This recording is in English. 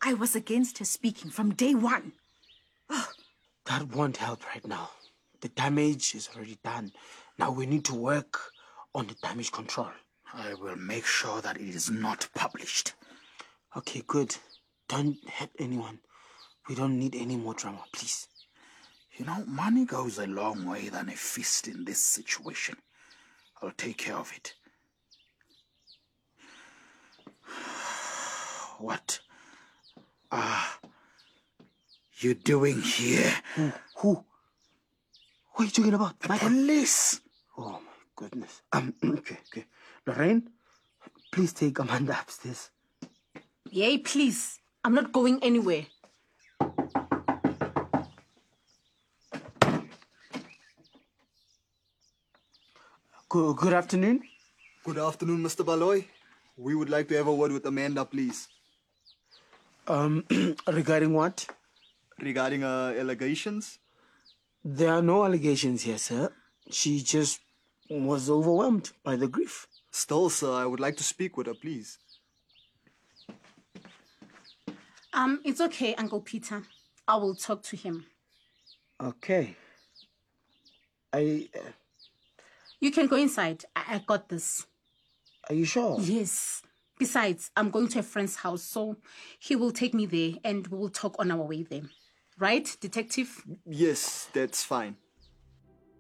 I was against her speaking from day one. That won't help right now. The damage is already done. Now we need to work on the damage control. I will make sure that it is not published. Okay, good. Don't hurt anyone. We don't need any more drama, please. You know, money goes a long way than a fist in this situation. I'll take care of it. What are you doing here? Who? What are you talking about? The police! Oh, my goodness. Okay. Lorraine, please take Amanda upstairs. Yay, please. I'm not going anywhere. Good afternoon. Good afternoon, Mr. Baloy. We would like to have a word with Amanda, please. Regarding what? Regarding allegations? There are no allegations here, sir. She just was overwhelmed by the grief. Still, sir, I would like to speak with her, please. It's okay, Uncle Peter. I will talk to him. Okay. You can go inside. I got this. Are you sure? Yes. Besides, I'm going to a friend's house, so he will take me there and we will talk on our way there. Right, Detective? Yes, that's fine.